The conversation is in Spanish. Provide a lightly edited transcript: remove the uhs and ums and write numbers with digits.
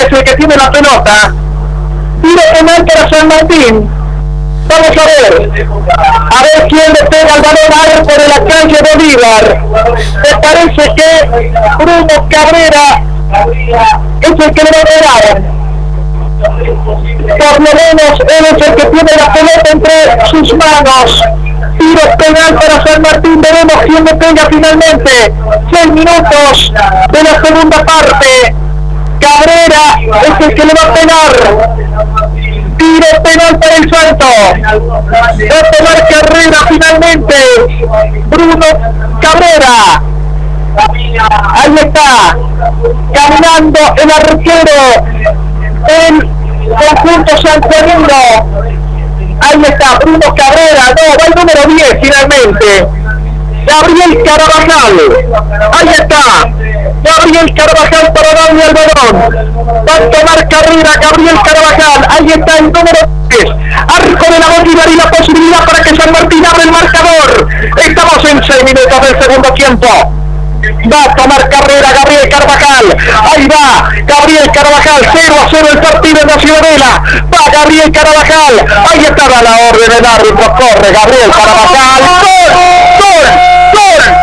es el que tiene la pelota. Tiro penal para San Martín. Vamos a ver quién le pega el balón al arco de la calle Bolívar. Me parece que Bruno Cabrera es el que le va a pegar. Por lo menos él es el que tiene la pelota entre sus manos. Tiro penal para San Martín, veremos quién le pega finalmente. 6 minutos de la segunda parte. Cabrera es el que le va a pegar. Tiro penal para el Santo. Va a tomar carrera finalmente Bruno Cabrera. Ahí está, caminando el arquero del conjunto sanjuanino. Ahí está Bruno Cabrera, no, va el número 10 finalmente. Gabriel Carabajal, ahí está, Gabriel Carabajal para darle el balón. Va a tomar carrera Gabriel Carabajal, ahí está el número 3. Arco de la Bolívar y la posibilidad para que San Martín abra el marcador. Estamos en 6 minutos del segundo tiempo. Va a tomar carrera Gabriel Carvajal. Ahí va Gabriel Carvajal. 0-0 el partido en la Ciudadela. Va Gabriel Carvajal. Ahí está la orden del árbitro. Corre Gabriel Carvajal. ¡Gol!